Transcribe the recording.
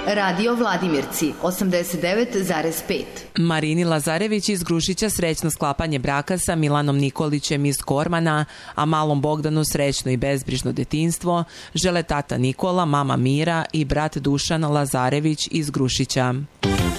Radio Vladimirci 89,5. Marini Lazarević iz Grušića srećno sklapanje braka sa Milanom Nikolićem iz Kormana, a malom Bogdanu srećno i bezbrižno detinjstvo žele tata Nikola, mama Mira i brat Dušan Lazarević iz Grušića.